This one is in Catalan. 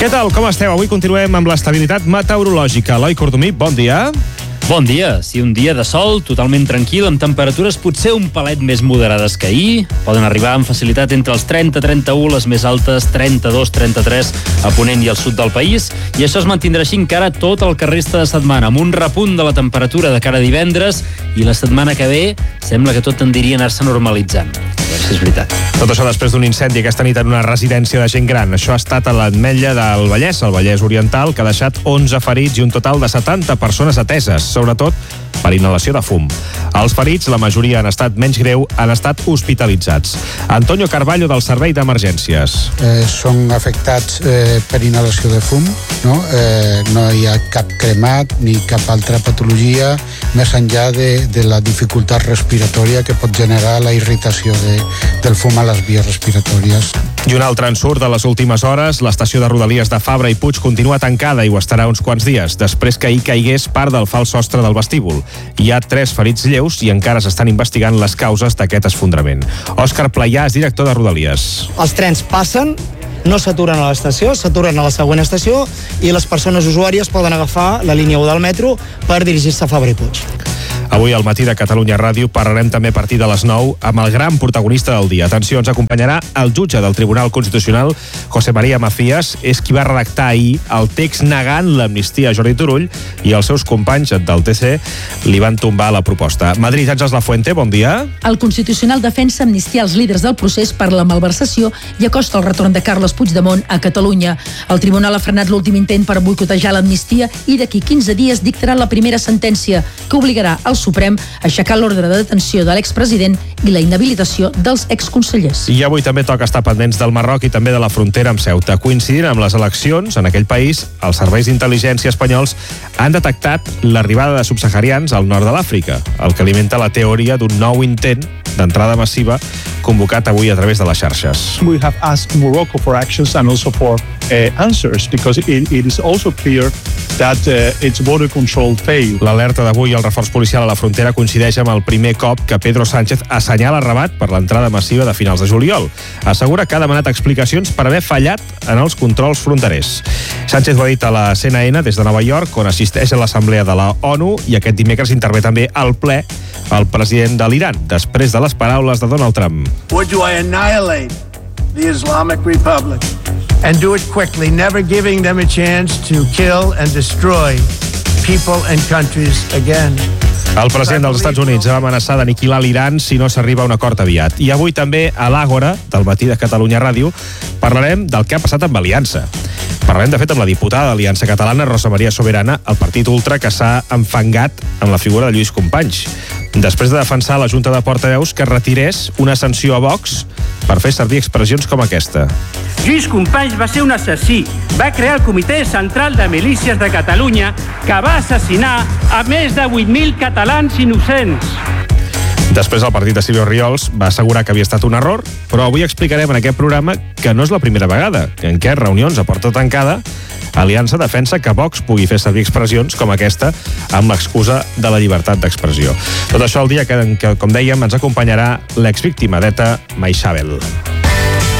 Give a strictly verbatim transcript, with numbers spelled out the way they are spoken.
Què tal, com esteu? Avui continuem amb l'estabilitat meteorològica. Eloi Cordomí, bon dia. Bon dia. Sí, un dia de sol, totalment tranquil, amb temperatures potser un palet més moderades que ahir. Poden arribar amb facilitat entre els trenta a trenta-u, les més altes trenta-dos a trenta-tres a Ponent i al sud del país. I això es mantindrà així encara tot el que resta de setmana, amb un repunt de la temperatura de cara a divendres, i la setmana que ve sembla que tot tendiria a anar-se normalitzant. A veure si és veritat. Tot això després d'un incendi aquesta nit en una residència de gent gran. Això ha estat a l'Ametlla del Vallès, al Vallès Oriental, que ha deixat onze ferits i un total de setanta persones ateses, sobretot per inhalació de fum. Els ferits, la majoria en estat menys greu, han estat hospitalitzats. Antonio Carballo, del Servei d'Emergències. Eh, són afectats eh, per inhalació de fum, no? Eh, no hi ha cap cremat ni cap altra patologia, més enllà de, de la dificultat respiratòria que pot generar la irritació de, del fum a les vies respiratòries. I un altre ensurt de les últimes hores, l'estació de Rodalies de Fabra i Puig continua tancada i ho estarà uns quants dies, després que ahir caigués part del fals sostre del vestíbul. Hi ha tres ferits lleus i encara s'estan investigant les causes d'aquest esfondrament. Òscar Playà és director de Rodalies. Els trens passen, no s'aturen a l'estació, s'aturen a la següent estació i les persones usuàries poden agafar la línia u del metro per dirigir-se a Fabra i Puig. Avui al matí de Catalunya Ràdio parlarem també a partir de les nou amb el gran protagonista del dia. Atenció, ens acompanyarà el jutge del Tribunal Constitucional, José María Macías, és qui va redactar ahir el text negant l'amnistia a Jordi Turull i els seus companys del T C li van tombar la proposta. Madrid, Àngels Lafuente, bon dia. El Constitucional defensa amnistiar els líders del procés per la malversació i acosta el retorn de Carles Puigdemont a Catalunya. El Tribunal ha frenat l'últim intent per boicotejar l'amnistia i d'aquí quinze dies dictarà la primera sentència que obligarà el Suprem a aixecar l'ordre de detenció de l'expresident i la inhabilitació dels exconsellers. I avui també toca estar pendents del Marroc i també de la frontera amb Ceuta. Coincidint amb les eleccions en aquell país, els serveis d'intel·ligència espanyols han detectat l'arribada de subsaharians al nord de l'Àfrica, el que alimenta la teoria d'un nou intent d'entrada massiva convocat avui a través de les xarxes. We have asked Morocco for actions and also for uh, answers because it, it is also clear that uh, its border control failed. L'alerta d'avui i el reforç policial a la frontera coincideix amb el primer cop que Pedro Sánchez assenyala Rabat per l'entrada massiva de finals de juliol. Assegura que ha demanat explicacions per haver fallat en els controls fronterers. Sánchez ho ha dit a la C N N des de Nova York, on assisteix a l'Assemblea de la ONU, i aquest dimecres intervé també al ple el president de l'Iran, després de les paraules de Donald Trump. Or do I annihilate the Islamic Republic and do it quickly, never giving them a chance to kill and destroy people and countries again? El president dels Estats Units va amenaçar d'aniquilar l'Iran si no s'arriba a un acord aviat. I avui també a l'Àgora, del matí de Catalunya Ràdio, parlarem del que ha passat amb Aliança. Parlarem, de fet, amb la diputada d'Aliança Catalana, Rosa Maria Soberana, el partit ultra que s'ha enfangat en la figura de Lluís Companys, després de defensar a la Junta de Portaveus que retirés una sanció a Vox per fer servir expressions com aquesta. Lluís Companys va ser un assassí. Va crear el Comitè Central de Milícies de Catalunya, que va assassinar a més de vuit mil catalans innocents. Després el partit de Silvio Riols va assegurar que havia estat un error, però avui explicarem en aquest programa que no és la primera vegada en què reunions a porta tancada Aliança defensa que Vox pugui fer servir expressions com aquesta amb l'excusa de la llibertat d'expressió. Tot això el dia que, que com dèiem, ens acompanyarà l'exvíctima d'Eta, Maixabel.